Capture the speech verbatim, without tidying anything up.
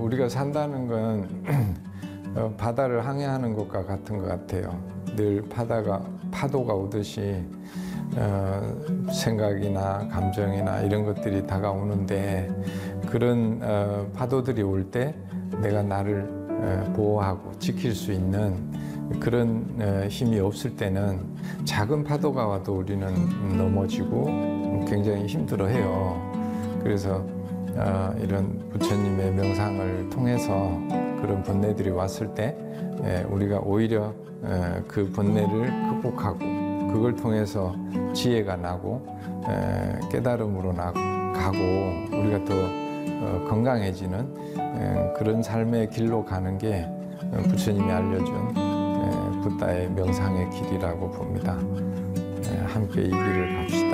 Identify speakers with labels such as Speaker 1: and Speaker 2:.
Speaker 1: 우리가 산다는 건 어, 바다를 항해하는 것과 같은 것 같아요. 늘 바다가 파도가 오듯이 어, 생각이나 감정이나 이런 것들이 다가오는데 그런 어, 파도들이 올 때 내가 나를 어, 보호하고 지킬 수 있는 그런 어, 힘이 없을 때는 작은 파도가 와도 우리는 넘어지고 굉장히 힘들어해요. 그래서 어, 이런 부처님의 명상을 통해서 그런 번뇌들이 왔을 때 예, 우리가 오히려 에, 그 번뇌를 극복하고 그걸 통해서 지혜가 나고 에, 깨달음으로 나, 가고 우리가 더 어, 건강해지는 에, 그런 삶의 길로 가는 게 부처님이 알려준 에, 붓다의 명상의 길이라고 봅니다. 에, 함께 이 길을 갑시다.